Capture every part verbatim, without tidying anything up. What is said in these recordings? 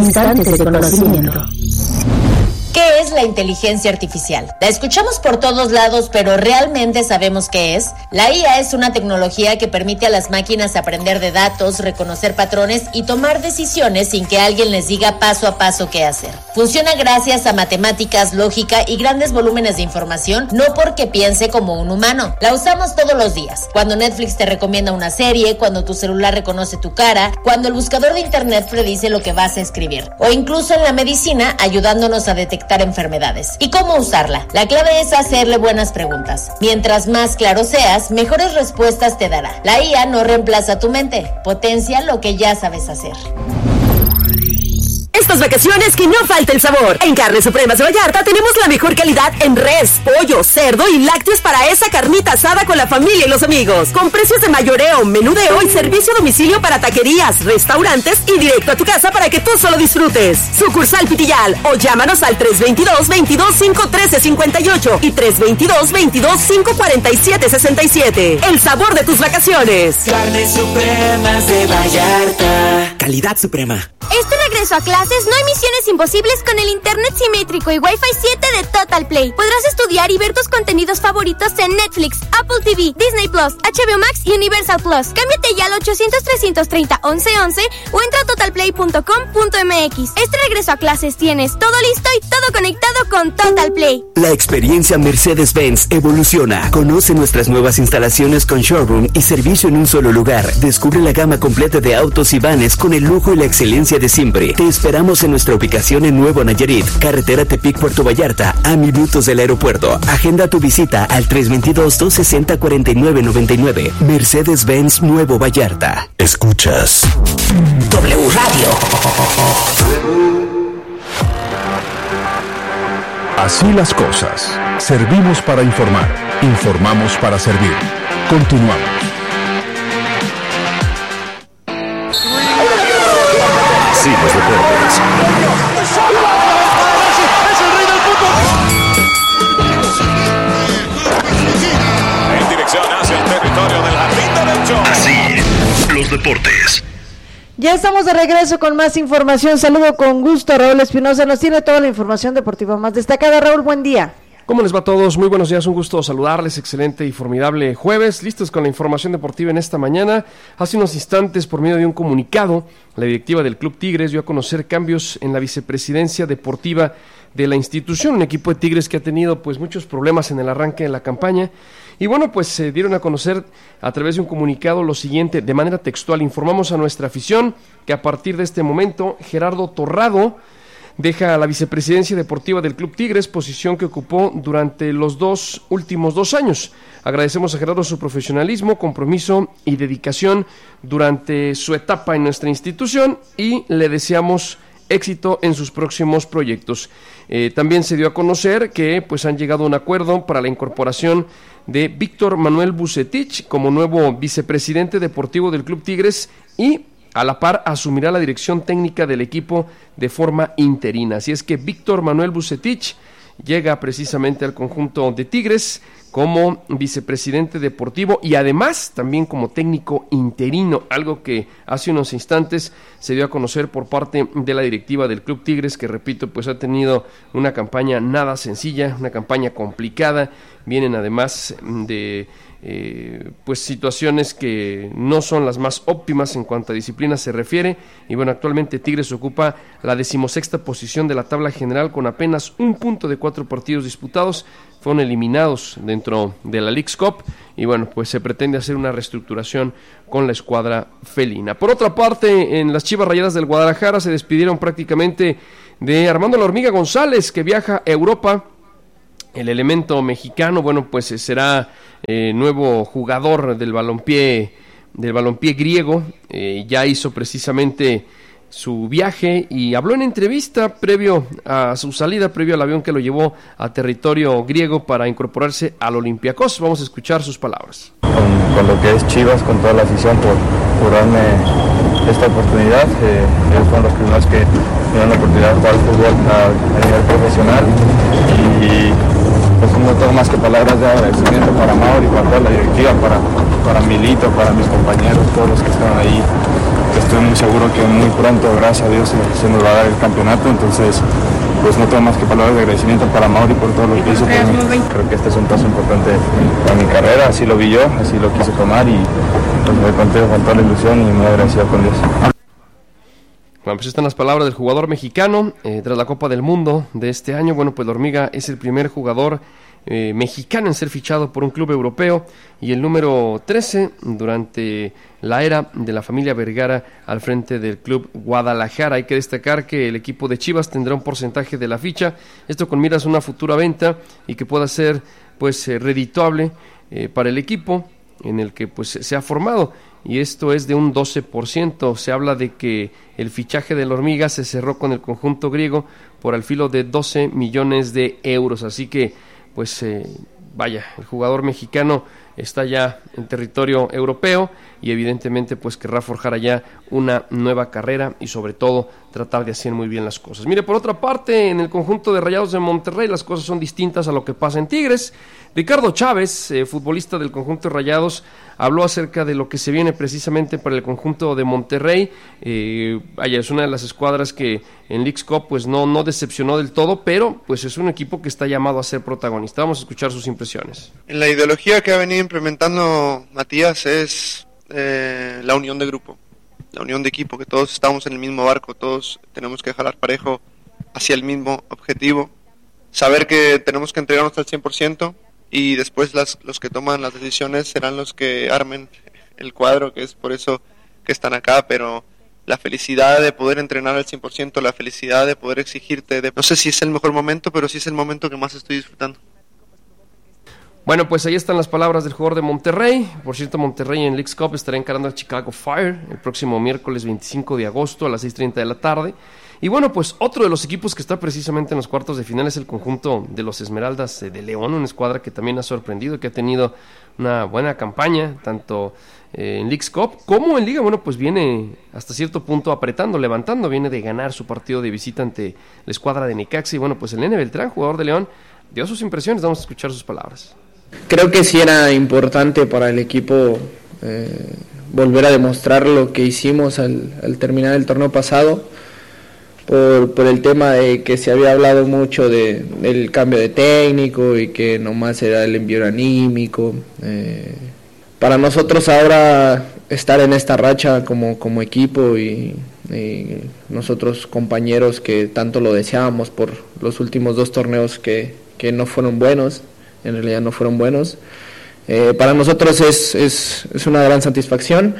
Instantes de conocimiento. ¿Qué es la inteligencia artificial? La escuchamos por todos lados, pero ¿realmente sabemos qué es? La I A es una tecnología que permite a las máquinas aprender de datos, reconocer patrones y tomar decisiones sin que alguien les diga paso a paso qué hacer. Funciona gracias a matemáticas, lógica y grandes volúmenes de información, no porque piense como un humano. La usamos todos los días. Cuando Netflix te recomienda una serie, cuando tu celular reconoce tu cara, cuando el buscador de internet predice lo que vas a escribir, o incluso en la medicina ayudándonos a detectar enfermedades. ¿Y cómo usarla? La clave es hacerle buenas preguntas. Mientras más claro seas, mejores respuestas te dará. La I A no reemplaza tu mente, potencia lo que ya sabes hacer. Estas vacaciones que no falte el sabor. En Carnes Supremas de Vallarta tenemos la mejor calidad en res, pollo, cerdo y lácteos para esa carnita asada con la familia y los amigos. Con precios de mayoreo, menudeo y servicio a domicilio para taquerías, restaurantes y directo a tu casa para que tú solo disfrutes. Sucursal Pitillal o llámanos al tres veintidós, veintidós, cinco trece, cincuenta y ocho y tres veintidós, veintidós, cinco cuarenta y siete, sesenta y siete. El sabor de tus vacaciones. Carnes Supremas de Vallarta. Calidad suprema. Este regreso a clases no hay misiones imposibles con el internet simétrico y Wi-Fi siete de Total Play. Podrás estudiar y ver tus contenidos favoritos en Netflix, Apple T V, Disney Plus, H B O Max y Universal Plus. Cámbiate ya al ochocientos, trescientos treinta, once once o entra a total play punto com punto m x. Este regreso a clases tienes todo listo y todo conectado con Total Play. La experiencia Mercedes-Benz evoluciona. Conoce nuestras nuevas instalaciones con showroom y servicio en un solo lugar. Descubre la gama completa de autos y vanes con el lujo y la excelencia de siempre. Te esperamos en nuestra ubicación en Nuevo Nayarit, carretera Tepic Puerto Vallarta, a minutos del aeropuerto. Agenda tu visita al tres veintidós, dos sesenta, cuarenta y nueve noventa y nueve. Mercedes-Benz Nuevo Vallarta. Escuchas W Radio. Así las cosas. Servimos para informar. Informamos para servir. Continuamos. Sí, los deportes. Es el rey del fútbol. En dirección hacia el territorio del jardín derecho. Así, los deportes. Ya estamos de regreso con más información. Saludo con gusto a Raúl Espinosa. Nos tiene toda la información deportiva más destacada. Raúl, buen día. ¿Cómo les va a todos? Muy buenos días, un gusto saludarles, excelente y formidable jueves, listos con la información deportiva en esta mañana. Hace unos instantes, por medio de un comunicado, la directiva del Club Tigres dio a conocer cambios en la vicepresidencia deportiva de la institución, un equipo de Tigres que ha tenido pues muchos problemas en el arranque de la campaña. Y bueno, pues se dieron a conocer a través de un comunicado lo siguiente, de manera textual: informamos a nuestra afición que a partir de este momento Gerardo Torrado deja la vicepresidencia deportiva del Club Tigres, posición que ocupó durante los dos últimos dos años. Agradecemos a Gerardo su profesionalismo, compromiso y dedicación durante su etapa en nuestra institución y le deseamos éxito en sus próximos proyectos. Eh, también se dio a conocer que pues han llegado a un acuerdo para la incorporación de Víctor Manuel Bucetich como nuevo vicepresidente deportivo del Club Tigres y a la par asumirá la dirección técnica del equipo de forma interina. Así es que Víctor Manuel Bucetich llega precisamente al conjunto de Tigres como vicepresidente deportivo y además también como técnico interino, algo que hace unos instantes se dio a conocer por parte de la directiva del Club Tigres, que repito, pues ha tenido una campaña nada sencilla, una campaña complicada. Vienen además de Eh, pues situaciones que no son las más óptimas en cuanto a disciplina se refiere, y bueno, actualmente Tigres ocupa la decimosexta posición de la tabla general con apenas un punto de cuatro partidos disputados. Fueron eliminados dentro de la Leagues Cup y bueno, pues se pretende hacer una reestructuración con la escuadra felina. Por otra parte, en las Chivas Rayadas del Guadalajara se despidieron prácticamente de Armando La Hormiga González, que viaja a Europa. El elemento mexicano, bueno, pues será eh, nuevo jugador del balompié, del balompié griego. Eh, ya hizo precisamente su viaje y habló en entrevista previo a su salida, previo al avión que lo llevó a territorio griego para incorporarse al Olympiacos. Vamos a escuchar sus palabras. Con, con lo que es Chivas, con toda la afición por, por darme esta oportunidad. Eh, ellos fueron los primeros que me dieron la oportunidad de jugar al fútbol a, a nivel profesional y pues no tengo más que palabras de agradecimiento para Mauro y para toda la directiva, para, para Milito, para mis compañeros, todos los que estaban ahí. Estoy muy seguro que muy pronto, gracias a Dios, se, se nos va a dar el campeonato, entonces pues no tengo más que palabras de agradecimiento para Mauri por todo lo que hizo por mí. Creo que este es un paso importante para mi carrera, así lo vi yo, así lo quise tomar y pues me conté con toda la ilusión y muy agradecido con Dios. Bueno, pues están las palabras del jugador mexicano eh, tras la Copa del Mundo de este año. Bueno, pues la Hormiga es el primer jugador eh, mexicano en ser fichado por un club europeo y el número trece durante la era de la familia Vergara al frente del club Guadalajara. Hay que destacar que el equipo de Chivas tendrá un porcentaje de la ficha, esto con miras a una futura venta y que pueda ser pues eh, redituable eh, para el equipo en el que pues se ha formado, y esto es de un doce por ciento. Se habla de que el fichaje de la Hormiga se cerró con el conjunto griego por al filo de doce millones de euros, así que pues eh, vaya, el jugador mexicano está ya en territorio europeo y evidentemente pues querrá forjar allá una nueva carrera y sobre todo tratar de hacer muy bien las cosas. Mire, por otra parte, en el conjunto de Rayados de Monterrey las cosas son distintas a lo que pasa en Tigres. Ricardo Chávez, eh, futbolista del conjunto de Rayados, habló acerca de lo que se viene precisamente para el conjunto de Monterrey. Eh, vaya, es una de las escuadras que en Leagues Cup pues no, no decepcionó del todo, pero pues es un equipo que está llamado a ser protagonista. Vamos a escuchar sus impresiones. La ideología que ha venido implementando Matías es eh, la unión de grupo, la unión de equipo, que todos estamos en el mismo barco, todos tenemos que jalar parejo hacia el mismo objetivo, saber que tenemos que entregarnos al cien por ciento y después las, los que toman las decisiones serán los que armen el cuadro, que es por eso que están acá, pero la felicidad de poder entrenar al cien por ciento, la felicidad de poder exigirte, de, no sé si es el mejor momento, pero sí es el momento que más estoy disfrutando. Bueno, pues ahí están las palabras del jugador de Monterrey. Por cierto, Monterrey en Leagues Cup estará encarando al Chicago Fire el próximo miércoles veinticinco de agosto a las seis treinta de la tarde. Y bueno, pues otro de los equipos que está precisamente en los cuartos de final es el conjunto de los Esmeraldas de León, una escuadra que también ha sorprendido, que ha tenido una buena campaña, tanto eh, en Leagues Cup como en Liga. Bueno, pues viene hasta cierto punto apretando, levantando, viene de ganar su partido de visita ante la escuadra de Necaxa. Y bueno, pues el Nene Beltrán, jugador de León, dio sus impresiones, vamos a escuchar sus palabras. Creo que sí era importante para el equipo eh, volver a demostrar lo que hicimos al, al terminar el torneo pasado, por, por el tema de que se había hablado mucho de, del cambio de técnico y que nomás era el envío anímico. Eh, para nosotros ahora estar en esta racha como, como equipo y, y nosotros compañeros que tanto lo deseábamos por los últimos dos torneos que, que no fueron buenos, en realidad no fueron buenos. Eh, para nosotros es, es, es una gran satisfacción.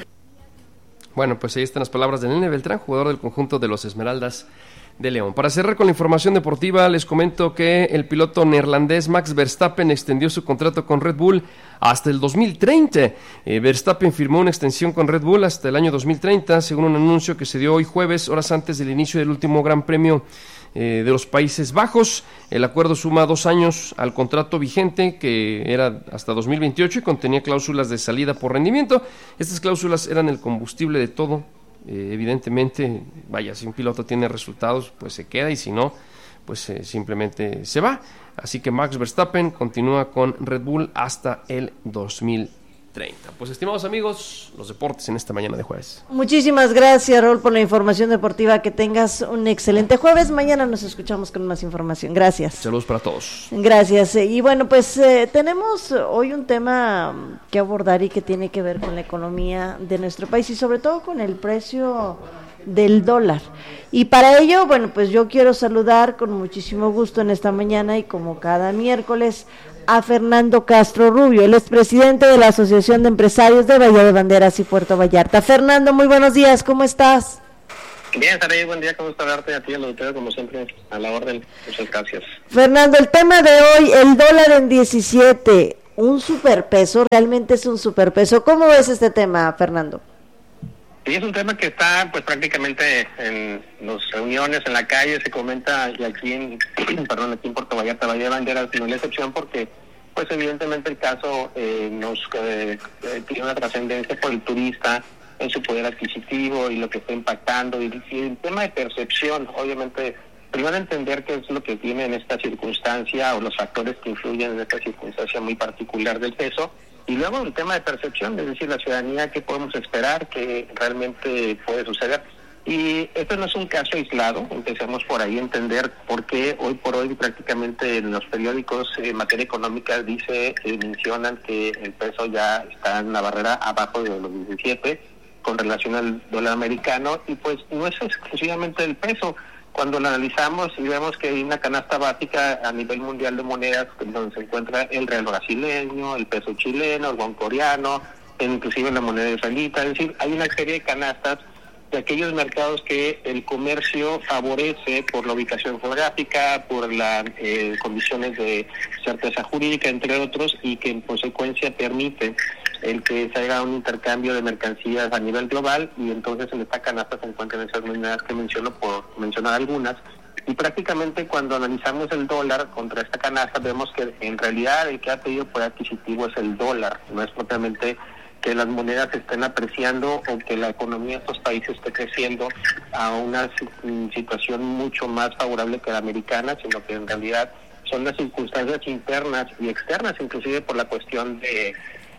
Bueno, pues ahí están las palabras de Nene Beltrán, jugador del conjunto de los Esmeraldas de León. Para cerrar con la información deportiva, les comento que el piloto neerlandés Max Verstappen extendió su contrato con Red Bull hasta el dos mil treinta. Eh, Verstappen firmó una extensión con Red Bull hasta el año dos mil treinta, según un anuncio que se dio hoy jueves, horas antes del inicio del último Gran Premio Eh, de los Países Bajos. El acuerdo suma dos años al contrato vigente, que era hasta dos mil veintiocho, y contenía cláusulas de salida por rendimiento. Estas cláusulas eran el combustible de todo. Eh, evidentemente, vaya, si un piloto tiene resultados, pues se queda, y si no, pues eh, simplemente se va. Así que Max Verstappen continúa con Red Bull hasta el dos mil treinta. Pues, estimados amigos, los deportes en esta mañana de jueves. Muchísimas gracias, Raúl, por la información deportiva. Que tengas un excelente jueves. Mañana nos escuchamos con más información. Gracias. Saludos para todos. Gracias. Y bueno, pues eh, tenemos hoy un tema que abordar y que tiene que ver con la economía de nuestro país y sobre todo con el precio del dólar. Y para ello, bueno, pues yo quiero saludar con muchísimo gusto en esta mañana y como cada miércoles a Fernando Castro Rubio, él es presidente de la Asociación de Empresarios de Bahía de Banderas y Puerto Vallarta. Fernando, muy buenos días, ¿cómo estás? Bien, Saray, buen día, ¿cómo está verte? A ti, a los ustedes, como siempre, a la orden. Muchas gracias. Fernando, el tema de hoy, el dólar en diecisiete, un superpeso, realmente es un superpeso. ¿Cómo ves este tema, Fernando? Sí, es un tema que está pues prácticamente en las reuniones, en la calle, se comenta, y aquí en, perdón, aquí en Puerto Vallarta, Bahía de Banderas, no es la excepción porque, pues evidentemente el caso eh, nos eh, tiene una trascendencia por el turista en su poder adquisitivo y lo que está impactando, y, y el tema de percepción, obviamente, primero entender qué es lo que tiene en esta circunstancia o los factores que influyen en esta circunstancia muy particular del peso, Y luego el tema de percepción, es decir, la ciudadanía, qué podemos esperar, qué realmente puede suceder. Y esto no es un caso aislado, empecemos por ahí a entender por qué hoy por hoy prácticamente en los periódicos en materia económica dice, eh, mencionan que el peso ya está en la barrera abajo de los diecisiete con relación al dólar americano, y pues no es exclusivamente el peso. Cuando lo analizamos y vemos que hay una canasta básica a nivel mundial de monedas donde se encuentra el real brasileño, el peso chileno, el won coreano, inclusive la moneda israelita, es decir, hay una serie de canastas de aquellos mercados que el comercio favorece por la ubicación geográfica, por las eh, condiciones de certeza jurídica, entre otros, y que en consecuencia permite el que se haga un intercambio de mercancías a nivel global, y entonces en esta canasta se encuentran esas monedas que menciono, por mencionar algunas, y prácticamente cuando analizamos el dólar contra esta canasta vemos que en realidad el que ha pedido poder adquisitivo es el dólar, no es propiamente que las monedas se estén apreciando o que la economía de estos países esté creciendo a una situación mucho más favorable que la americana, sino que en realidad son las circunstancias internas y externas, inclusive por la cuestión de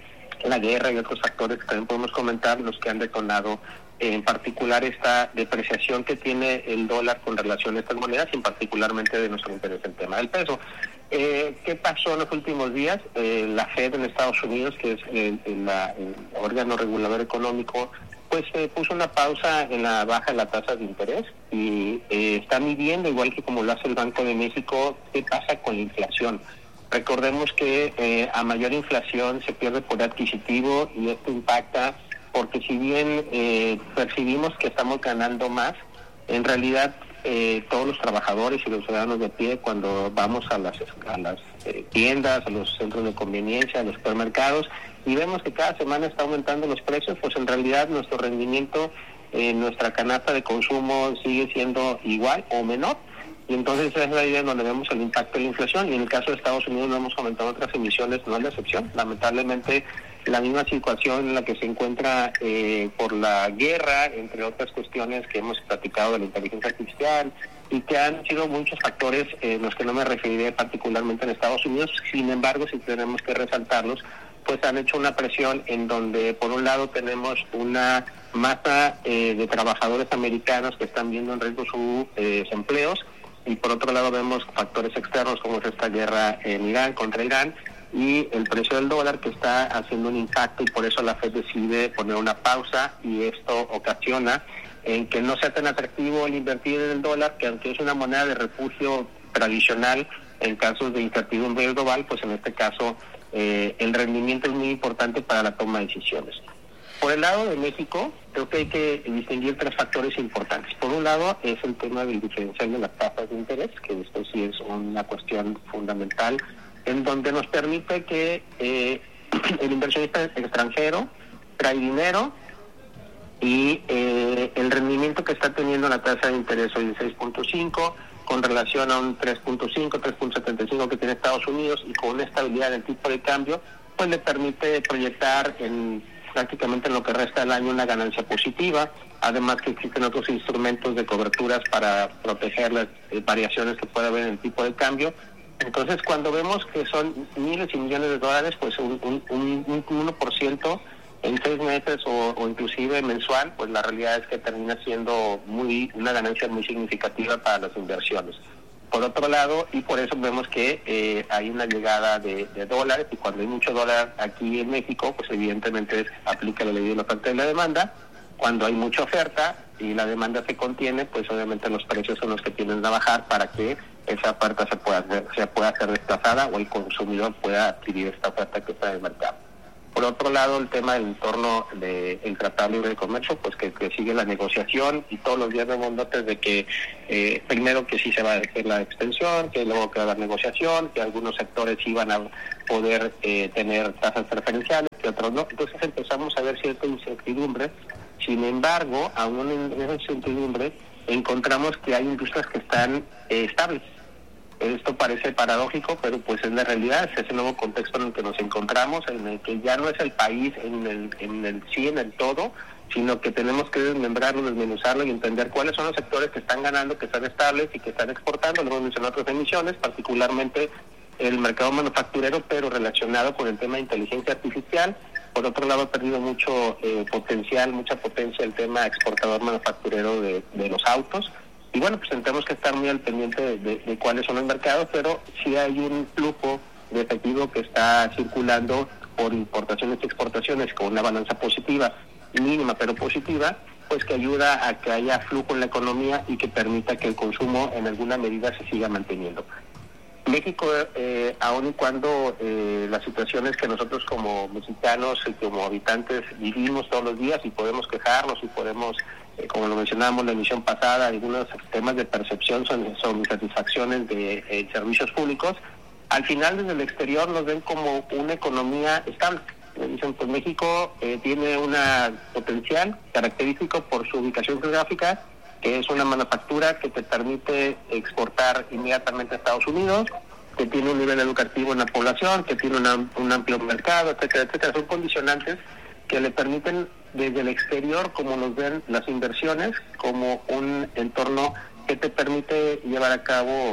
la guerra y otros factores que también podemos comentar, los que han detonado eh, en particular esta depreciación que tiene el dólar con relación a estas monedas, y particularmente de nuestro interés en el tema del peso. Eh, ¿Qué pasó en los últimos días? Eh, la Fed en Estados Unidos, que es el, el, la, el órgano regulador económico, pues eh, puso una pausa en la baja de la tasa de interés y eh, está midiendo, igual que como lo hace el Banco de México, qué pasa con la inflación. Recordemos que eh, a mayor inflación se pierde poder adquisitivo, y esto impacta porque si bien eh, percibimos que estamos ganando más, en realidad eh, todos los trabajadores y los ciudadanos de pie, cuando vamos a las, a las eh, tiendas, a los centros de conveniencia, a los supermercados, y vemos que cada semana está aumentando los precios, pues en realidad nuestro rendimiento, eh, nuestra canasta de consumo sigue siendo igual o menor. Y entonces esa es la idea en donde vemos el impacto de la inflación, y en el caso de Estados Unidos no hemos comentado otras emisiones, no es la excepción. Lamentablemente la misma situación en la que se encuentra eh, por la guerra, entre otras cuestiones que hemos platicado de la inteligencia artificial, y que han sido muchos factores en eh, los que no me referiré particularmente en Estados Unidos. Sin embargo, si tenemos que resaltarlos, pues han hecho una presión en donde por un lado tenemos una masa eh, de trabajadores americanos que están viendo en riesgo sus eh, empleos, y por otro lado vemos factores externos como es esta guerra en Irán contra Irán y el precio del dólar que está haciendo un impacto, y por eso la Fed decide poner una pausa, y esto ocasiona en que no sea tan atractivo el invertir en el dólar, que aunque es una moneda de refugio tradicional en casos de incertidumbre global, pues en este caso eh, el rendimiento es muy importante para la toma de decisiones. Por el lado de México, creo que hay que distinguir tres factores importantes. Por un lado, es el tema del diferencial de las tasas de interés, que esto sí es una cuestión fundamental, en donde nos permite que eh, el inversionista extranjero trae dinero, y eh, el rendimiento que está teniendo la tasa de interés hoy de seis punto cinco, con relación a un tres punto cinco, tres punto setenta y cinco que tiene Estados Unidos, y con una estabilidad del tipo de cambio, pues le permite proyectar en prácticamente en lo que resta del año una ganancia positiva, además que existen otros instrumentos de coberturas para proteger las eh, variaciones que pueda haber en el tipo de cambio. Entonces, cuando vemos que son miles y millones de dólares, pues un, un, un, un uno por ciento en seis meses o, o inclusive mensual, pues la realidad es que termina siendo muy una ganancia muy significativa para las inversiones. Por otro lado, y por eso vemos que eh, hay una llegada de, de dólares, y cuando hay mucho dólar aquí en México, pues evidentemente aplica la ley de la oferta y la demanda. Cuando hay mucha oferta y la demanda se contiene, pues obviamente los precios son los que tienden a bajar para que esa oferta se pueda hacer, se pueda hacer desplazada, o el consumidor pueda adquirir esta oferta que está en el mercado. Por otro lado, el tema del entorno del Tratado Libre de Comercio, pues que, que sigue la negociación, y todos los días vemos notas de que eh, primero que sí se va a hacer la extensión, que luego que va a haber negociación, que algunos sectores sí van a poder eh, tener tasas preferenciales, que otros no. Entonces empezamos a ver cierta incertidumbre. Sin embargo, aún en esa incertidumbre, encontramos que hay industrias que están eh, estables. Esto parece paradójico, pero pues es la realidad, es ese nuevo contexto en el que nos encontramos, en el que ya no es el país en el, en el sí, en el todo, sino que tenemos que desmembrarlo, desmenuzarlo y entender cuáles son los sectores que están ganando, que están estables y que están exportando. Luego mencioné otras emisiones, particularmente el mercado manufacturero, pero relacionado con el tema de inteligencia artificial. Por otro lado, ha perdido mucho eh, potencial, mucha potencia el tema exportador manufacturero de, de los autos. Y bueno, pues tenemos que estar muy al pendiente de, de, de cuáles son los mercados, pero sí hay un flujo de efectivo que está circulando por importaciones y exportaciones con una balanza positiva, mínima pero positiva, pues que ayuda a que haya flujo en la economía y que permita que el consumo en alguna medida se siga manteniendo. México, eh, aun y cuando eh, las situaciones que nosotros como mexicanos y como habitantes vivimos todos los días y podemos quejarnos y podemos, eh, como lo mencionábamos en la emisión pasada, algunos temas de percepción son, son insatisfacciones de eh, servicios públicos, al final desde el exterior nos ven como una economía estable. Dicen, pues México eh, tiene un potencial característico por su ubicación geográfica, que es una manufactura que te permite exportar inmediatamente a Estados Unidos, que tiene un nivel educativo en la población, que tiene una, un amplio mercado, etcétera, etcétera. Son condicionantes que le permiten desde el exterior, como nos ven las inversiones, como un entorno que te permite llevar a cabo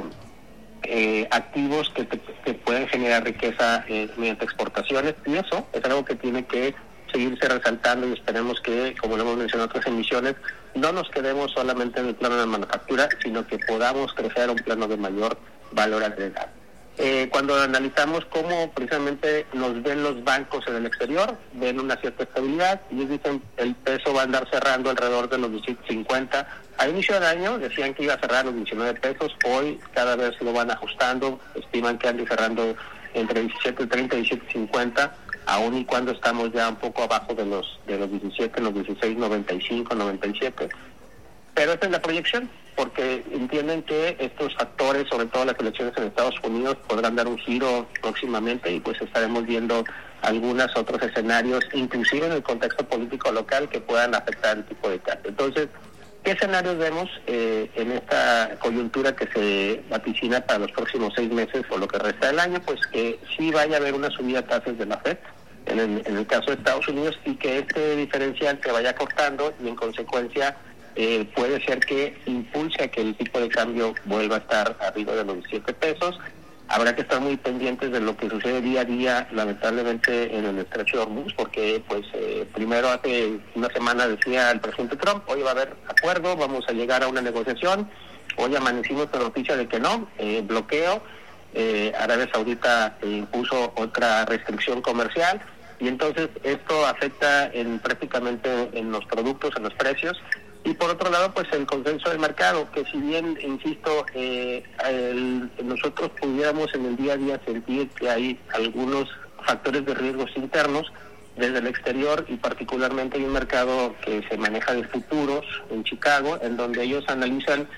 eh, activos que te que pueden generar riqueza eh, mediante exportaciones, y eso es algo que tiene que seguirse resaltando, y esperemos que, como lo hemos mencionado en otras emisiones, no nos quedemos solamente en el plano de la manufactura, sino que podamos crecer a un plano de mayor valor agregado. Eh, cuando analizamos cómo precisamente nos ven los bancos en el exterior, ven una cierta estabilidad, y ellos dicen el peso va a andar cerrando alrededor de los diecisiete cincuenta. A inicio de año decían que iba a cerrar los diecinueve pesos, hoy cada vez lo van ajustando, estiman que ande cerrando entre diecisiete treinta y diecisiete cincuenta, aun y cuando estamos ya un poco abajo de los de los diecisiete, los dieciséis noventa y cinco, noventa y siete. Pero esta es la proyección, porque entienden que estos factores, sobre todo las elecciones en Estados Unidos, podrán dar un giro próximamente, y pues estaremos viendo algunos otros escenarios, inclusive en el contexto político local, que puedan afectar el tipo de cambio. Entonces, ¿qué escenarios vemos eh, en esta coyuntura que se vaticina para los próximos seis meses o lo que resta del año? Pues que sí vaya a haber una subida de tasas de la Fed, en el, en el caso de Estados Unidos, y que este diferencial se vaya cortando, y en consecuencia eh, puede ser que impulse a que el tipo de cambio vuelva a estar arriba de los diecisiete pesos. Habrá que estar muy pendientes de lo que sucede día a día, lamentablemente, en el estrecho de Hormuz, porque pues eh, primero hace una semana decía el presidente Trump, hoy va a haber acuerdo, vamos a llegar a una negociación. Hoy amanecimos con noticia de que no, eh, bloqueo. Eh, Arabia Saudita eh, impuso otra restricción comercial, y entonces esto afecta en prácticamente en los productos, en los precios. Y por otro lado, pues el consenso del mercado, que si bien, insisto, eh, el, nosotros pudiéramos en el día a día sentir que hay algunos factores de riesgos internos desde el exterior, y particularmente hay un mercado que se maneja de futuros en Chicago, en donde ellos analizan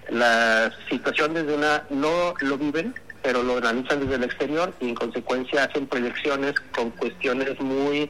la situación desde una, no lo viven, pero lo analizan desde el exterior, y en consecuencia hacen proyecciones con cuestiones muy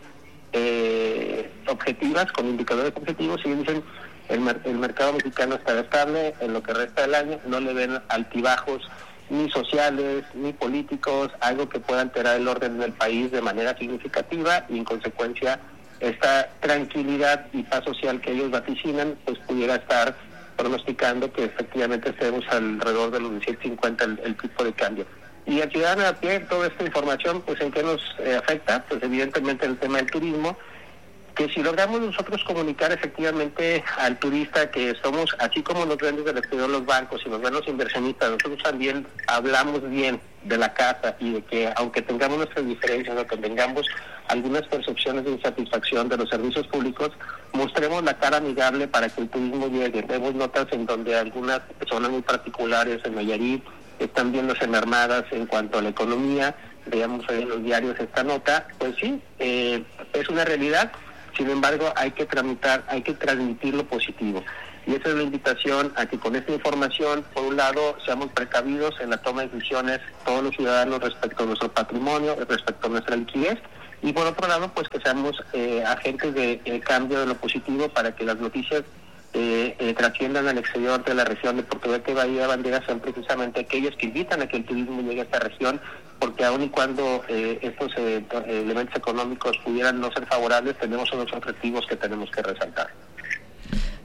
eh, objetivas, con indicadores objetivos, y dicen el, mer el mercado mexicano está estable en lo que resta del año, no le ven altibajos ni sociales ni políticos, algo que pueda alterar el orden del país de manera significativa, y en consecuencia esta tranquilidad y paz social que ellos vaticinan pues pudiera estar pronosticando que efectivamente estemos alrededor de los diecisiete cincuenta el, el tipo de cambio. Y al ciudadano a pie, toda esta información, pues ¿en qué nos eh, afecta? Pues evidentemente el tema del turismo, que si logramos nosotros comunicar efectivamente al turista que somos, así como nos ven desde el exterior los bancos y nos ven los inversionistas, nosotros también hablamos bien de la casa, y de que aunque tengamos nuestras diferencias, aunque tengamos algunas percepciones de insatisfacción de los servicios públicos, mostremos la cara amigable para que el turismo llegue. Vemos notas en donde algunas personas muy particulares en Nayarit están viéndose mermadas en cuanto a la economía. Veamos ahí en los diarios esta nota. Pues sí, eh, es una realidad. Sin embargo, hay que tramitar, hay que transmitir lo positivo. Y esa es la invitación a que con esta información, por un lado, seamos precavidos en la toma de decisiones todos los ciudadanos respecto a nuestro patrimonio, respecto a nuestra liquidez, y por otro lado, pues que seamos eh, agentes de, de cambio de lo positivo para que las noticias eh, eh, trasciendan al exterior de la región de Puerto Vallarta y Bahía de Banderas, sean precisamente aquellas que invitan a que el turismo llegue a esta región, porque aun y cuando eh, estos eh, elementos económicos pudieran no ser favorables, tenemos unos objetivos que tenemos que resaltar.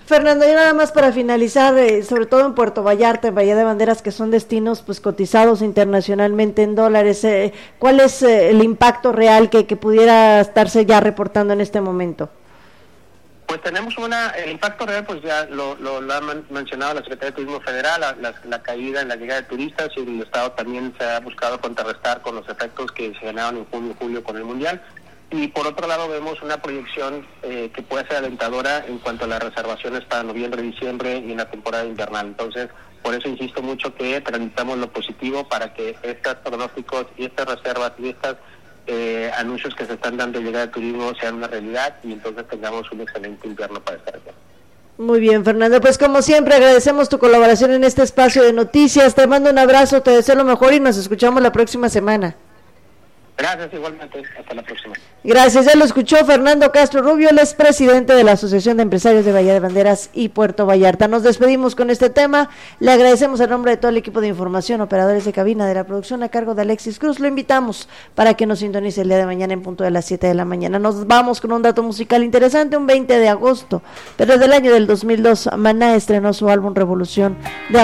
Fernando, y nada más para finalizar, eh, sobre todo en Puerto Vallarta, en Bahía de Banderas, que son destinos pues cotizados internacionalmente en dólares, eh, ¿cuál es eh, el impacto real que, que pudiera estarse ya reportando en este momento? Pues tenemos una, el impacto real pues ya lo, lo, lo ha man, mencionado la Secretaría de Turismo Federal, la, la, la caída en la llegada de turistas, y el Estado también se ha buscado contrarrestar con los efectos que se generaron en junio y julio con el Mundial. Y por otro lado vemos una proyección eh, que puede ser alentadora en cuanto a las reservaciones para noviembre, diciembre y en la temporada invernal. Entonces, por eso insisto mucho que transmitamos lo positivo para que estos pronósticos y estas reservas y estos eh, anuncios que se están dando de llegada de turismo sean una realidad y entonces tengamos un excelente invierno para estar aquí. Muy bien, Fernando, pues como siempre agradecemos tu colaboración en este espacio de noticias. Te mando un abrazo, te deseo lo mejor y nos escuchamos la próxima semana. Gracias, igualmente. Hasta la próxima. Gracias, ya lo escuchó Fernando Castro Rubio, él es presidente de la Asociación de Empresarios de Bahía de Banderas y Puerto Vallarta. Nos despedimos con este tema, le agradecemos en nombre de todo el equipo de información, operadores de cabina de la producción a cargo de Alexis Cruz, lo invitamos para que nos sintonice el día de mañana en punto de las siete de la mañana. Nos vamos con un dato musical interesante, un veinte de agosto, pero del año del dos mil dos, Maná estrenó su álbum Revolución de